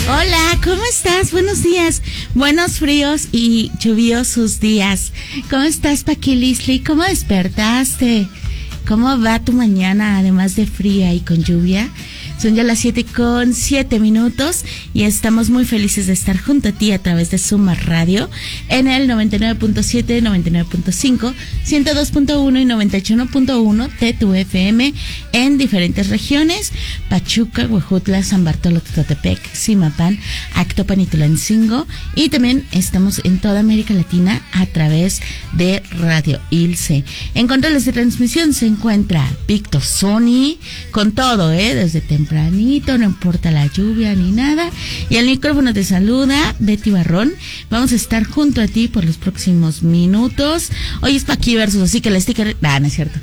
Hola, ¿cómo estás? Buenos días. Buenos fríos y lluviosos días. ¿Cómo estás, Paquilisli? ¿Cómo despertaste? ¿Cómo va tu mañana, además de fría y con lluvia? Son ya las 7:07 y estamos muy felices de estar junto a ti a través de Suma Radio en el 99.7, 99.5, 102.1 y 91.1 de tu FM en diferentes regiones: Pachuca, Huejutla, San Bartolo, Totepec, Zimapán, Actopan y Tulancingo. Y también estamos en toda América Latina a través de Radio Ilse. En controles de transmisión se encuentra Víctor Sony con todo, desde tempranito, no importa la lluvia ni nada. Y al micrófono te saluda Betty Barrón. Vamos a estar junto a ti por los próximos minutos. Hoy es Paquiversus, así que el sticker... no es cierto.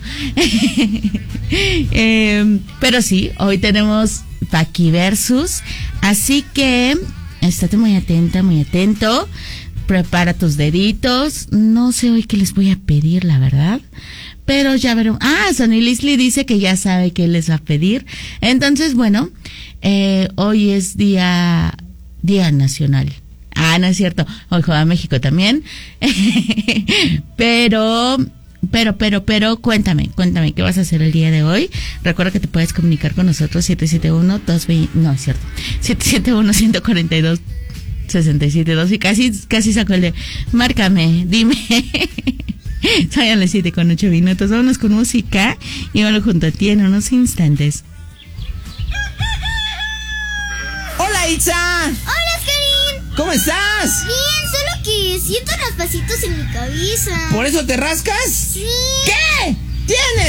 Pero sí, hoy tenemos Paquiversus, así que estate muy atenta, muy atento. Prepara tus deditos. No sé hoy qué les voy a pedir, la verdad, pero ya veremos. Sonny Leslie dice que ya sabe qué les va a pedir. Entonces, bueno, hoy es día nacional. No es cierto. Hoy juega México también. Pero, cuéntame, ¿qué vas a hacer el día de hoy? Recuerda que te puedes comunicar con nosotros 771-142-67-2 y casi saco el de márcame, dime. Soy a las 7:08. Vámonos con música y vuelvo junto a ti en unos instantes. ¡Hola, Itza! ¡Hola, Karin! ¿Cómo estás? Bien, solo que siento raspasitos en mi cabeza. ¿Por eso te rascas? Sí. ¿Qué? ¿Tienes